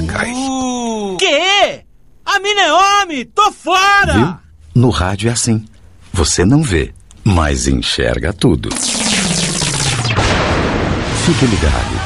eficaz. Quê? A mina é homem! Tô fora! Viu? No rádio é assim. Você não vê, mas enxerga tudo. Fique ligado.